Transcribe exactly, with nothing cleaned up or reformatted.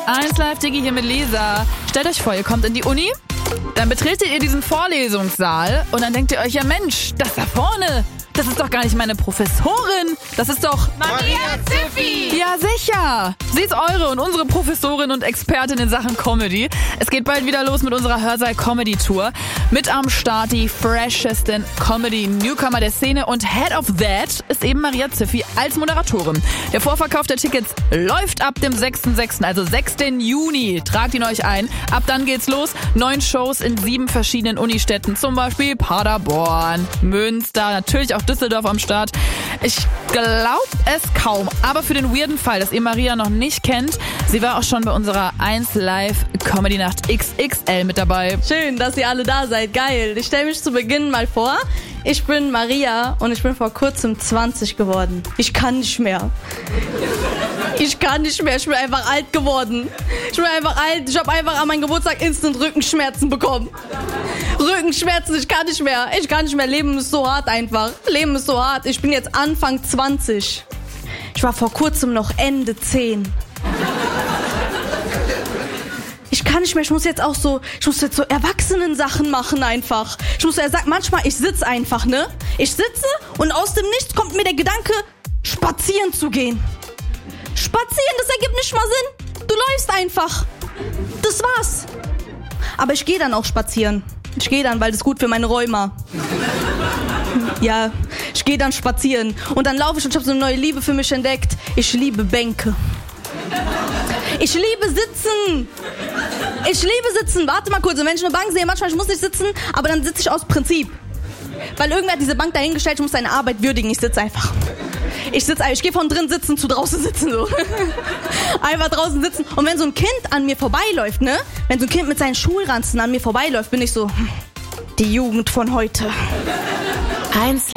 eins Live Digi hier mit Lisa. Stellt euch vor, ihr kommt in die Uni, dann betretet ihr diesen Vorlesungssaal und dann denkt ihr euch, ja Mensch, das da vorne, das ist doch gar nicht meine Professorin. Das ist doch Maria Ziffi. Ja, sicher. Sie ist eure und unsere Professorin und Expertin in Sachen Comedy. Es geht bald wieder los mit unserer Hörsaal-Comedy-Tour. Mit am Start die freshesten Comedy-Newcomer der Szene und Head of That ist eben Maria Ziffi als Moderatorin. Der Vorverkauf der Tickets läuft ab dem sechsten sechsten, also sechsten Juni. Tragt ihn euch ein. Ab dann geht's los. Neun Shows in sieben verschiedenen Unistädten, zum Beispiel Paderborn, Münster, natürlich auch Düsseldorf am Start. Ich glaube es kaum, aber für den weirden Fall, dass ihr Maria noch nicht kennt, sie war auch schon bei unserer eins Live Comedy Nacht X X L mit dabei. Schön, dass ihr alle da seid. Geil. Ich stelle mich zu Beginn mal vor. Ich bin Maria und ich bin vor kurzem zwanzig geworden. Ich kann nicht mehr. Ich kann nicht mehr. Ich bin einfach alt geworden. Ich bin einfach alt. Ich habe einfach an meinem Geburtstag instant Rückenschmerzen bekommen. Rückenschmerzen, ich kann nicht mehr. Ich kann nicht mehr. Leben ist so hart einfach. Leben ist so hart. Ich bin jetzt Anfang zwanzig. Ich war vor kurzem noch Ende zehn. Ich kann nicht mehr, ich muss jetzt auch so, ich muss jetzt so Erwachsenen-Sachen machen einfach. Ich muss ja sagen, manchmal, ich sitze einfach, ne? Ich sitze und aus dem Nichts kommt mir der Gedanke, spazieren zu gehen. Spazieren, das ergibt nicht mal Sinn. Du läufst einfach. Das war's. Aber ich gehe dann auch spazieren. Ich gehe dann, weil das ist gut für meine Rheuma. Ja, ich gehe dann spazieren. Und dann laufe ich und ich habe so eine neue Liebe für mich entdeckt. Ich liebe Bänke. Ich liebe Sitzen. Ich liebe Sitzen. Warte mal kurz. Und wenn ich eine Bank sehe, manchmal ich muss nicht sitzen, aber dann sitze ich aus Prinzip. Weil irgendwer hat diese Bank dahingestellt, ich muss seine Arbeit würdigen. Ich sitze einfach. Ich sitze Ich gehe von drin sitzen zu draußen sitzen. So. Einfach draußen sitzen. Und wenn so ein Kind an mir vorbeiläuft, ne? Wenn so ein Kind mit seinen Schulranzen an mir vorbeiläuft, bin ich so, die Jugend von heute. eins